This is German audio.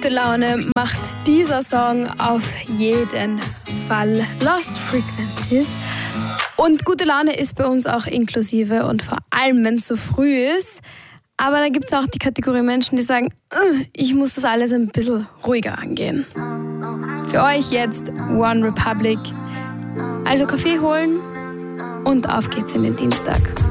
gute Laune macht dieser Song auf jeden Fall. Lost Frequencies. Und gute Laune ist bei uns auch inklusive und vor allem, wenn es so früh ist. Aber da gibt es auch die Kategorie Menschen, die sagen, ich muss das alles ein bisschen ruhiger angehen. Für euch jetzt One Republic. Also Kaffee holen und auf geht's in den Dienstag.